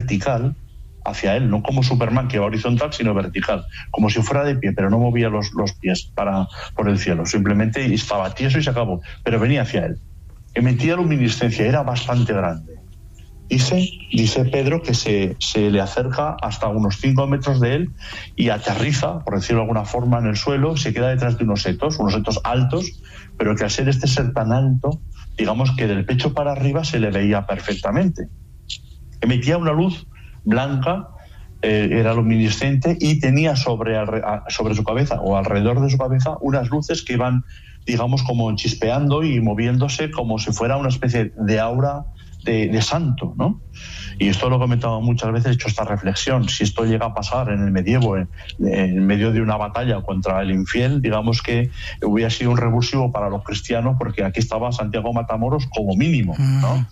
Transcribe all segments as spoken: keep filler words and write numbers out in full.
vertical hacia él, no como Superman que va horizontal, sino vertical, como si fuera de pie, pero no movía los, los pies para, por el cielo, simplemente estaba tieso y se acabó, pero venía hacia él. Emitía luminiscencia, era bastante grande. Dice, dice Pedro que se, se le acerca hasta unos cinco metros de él y aterriza, por decirlo de alguna forma, en el suelo, se queda detrás de unos setos, unos setos altos, pero que al ser este ser tan alto, digamos que del pecho para arriba se le veía perfectamente. Emitía una luz blanca, eh, era luminiscente y tenía sobre, sobre su cabeza o alrededor de su cabeza unas luces que iban, digamos, como chispeando y moviéndose como si fuera una especie de aura de, de santo, ¿no? Y esto lo he comentado muchas veces, he hecho esta reflexión. Si esto llega a pasar en el medievo, en, en medio de una batalla contra el infiel, digamos que hubiera sido un revulsivo para los cristianos, porque aquí estaba Santiago Matamoros como mínimo, ¿no?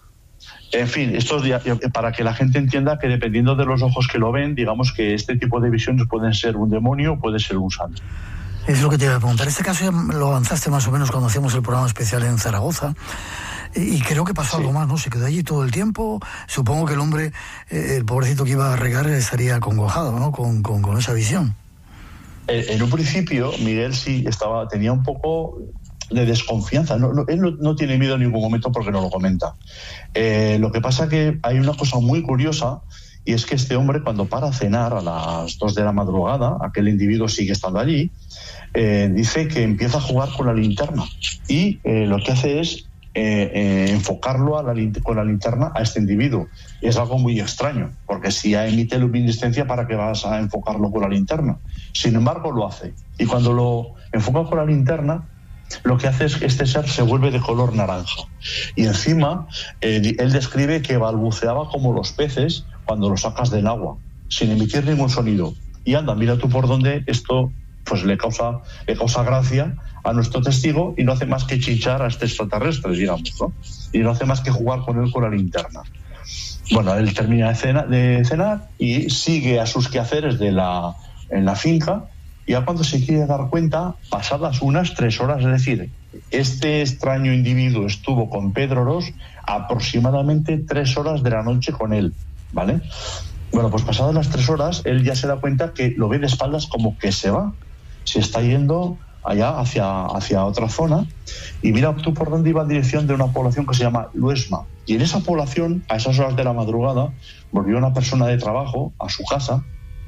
En fin, esto es para que la gente entienda que dependiendo de los ojos que lo ven, digamos que este tipo de visiones pueden ser un demonio o puede ser un santo. Es lo que te iba a preguntar. Este caso ya lo avanzaste más o menos cuando hacíamos el programa especial en Zaragoza. Y creo que pasó sí. algo más, ¿no? Se quedó allí todo el tiempo. Supongo que el hombre, eh, el pobrecito que iba a regar, estaría acongojado, ¿no? Con, con, con esa visión. En, en un principio, Miguel sí estaba, tenía un poco de desconfianza. No, no, él no, no tiene miedo en ningún momento porque no lo comenta. Eh, lo que pasa que hay una cosa muy curiosa, y es que este hombre, cuando para a cenar a las dos de la madrugada, aquel individuo sigue estando allí, eh, dice que empieza a jugar con la linterna. Y eh, lo que hace es Eh, eh, enfocarlo a la, con la linterna a este individuo. Es algo muy extraño, porque si emite luminiscencia, ¿para qué vas a enfocarlo con la linterna? Sin embargo, lo hace. Y cuando lo enfoca con la linterna, lo que hace es que este ser se vuelve de color naranja. Y encima, eh, él describe que balbuceaba como los peces cuando los sacas del agua, sin emitir ningún sonido. Y anda, mira tú por dónde esto pues le causa, le causa gracia a nuestro testigo y no hace más que chinchar a este extraterrestre, digamos, ¿no? Y no hace más que jugar con él con la linterna. Bueno, él termina de, cena, de cenar y sigue a sus quehaceres de la, en la finca, y ya cuando se quiere dar cuenta, pasadas unas tres horas, es decir, este extraño individuo estuvo con Pedro Ros aproximadamente tres horas de la noche con él, ¿vale? Bueno, pues pasadas las tres horas, él ya se da cuenta que lo ve de espaldas como que se va. Se está yendo allá hacia, hacia otra zona, y mira tú por dónde iba en dirección de una población que se llama Luesma. Y en esa población, a esas horas de la madrugada, volvió una persona de trabajo a su casa,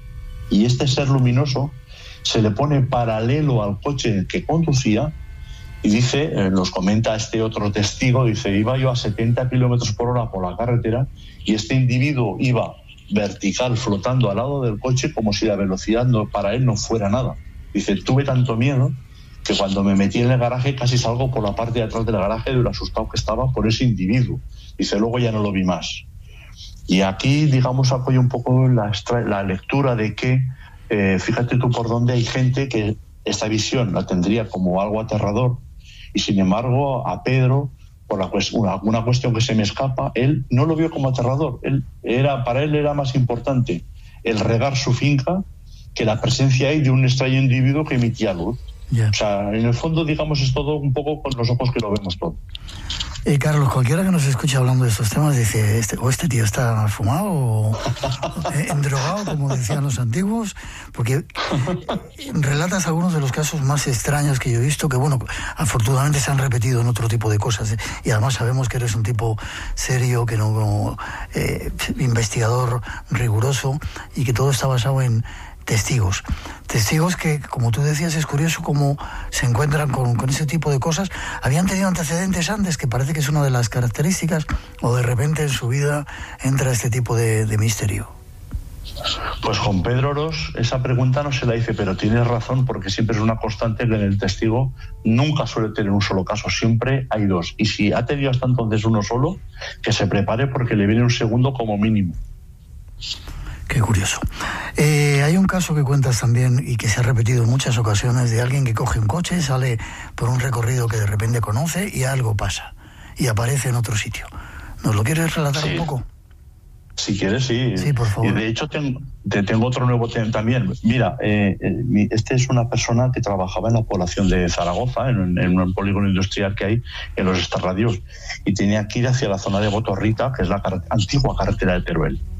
y este ser luminoso se le pone paralelo al coche que conducía y dice, eh, nos comenta este otro testigo, dice, iba yo a setenta kilómetros por hora por la carretera y este individuo iba vertical, flotando al lado del coche como si la velocidad no, para él no fuera nada. Dice, tuve tanto miedo que cuando me metí en el garaje casi salgo por la parte de atrás del garaje de lo asustado que estaba por ese individuo. Dice, luego ya no lo vi más. Y aquí, digamos, apoya un poco la, la lectura de que, eh, fíjate tú por dónde hay gente que esta visión la tendría como algo aterrador, y sin embargo a Pedro, por la cuest- una, una cuestión que se me escapa, él no lo vio como aterrador. Él era, para él era más importante el regar su finca que la presencia ahí de un extraño individuo que emitía luz. Yeah. O sea, en el fondo, digamos, es todo un poco con los ojos que lo vemos todo. Eh, Carlos, cualquiera que nos escuche hablando de estos temas dice, este, o este tío está fumado o eh, endrogado, como decían los antiguos, porque relatas algunos de los casos más extraños que yo he visto, que bueno, afortunadamente se han repetido en otro tipo de cosas, eh, y además sabemos que eres un tipo serio, que no eh, investigador riguroso, y que todo está basado en testigos. Testigos que, como tú decías, es curioso cómo se encuentran con, con ese tipo de cosas. ¿Habían tenido antecedentes antes? Que parece que es una de las características, o de repente en su vida entra este tipo de, de misterio. Pues con Pedro Ros esa pregunta no se la hice, pero tienes razón, porque siempre es una constante que en el testigo nunca suele tener un solo caso, siempre hay dos. Y si ha tenido hasta entonces uno solo, que se prepare porque le viene un segundo como mínimo. Qué curioso. Eh, hay un caso que cuentas también y que se ha repetido en muchas ocasiones, de alguien que coge un coche, sale por un recorrido que de repente conoce y algo pasa y aparece en otro sitio. ¿Nos lo quieres relatar sí. un poco? Si quieres, sí. Sí, por favor. Y de hecho tengo, te tengo otro nuevo tema también. Mira, eh, eh, este es una persona que trabajaba en la población de Zaragoza, en, en un polígono industrial que hay en los extrarradios, y tenía que ir hacia la zona de Botorrita, que es la car- antigua carretera de Teruel.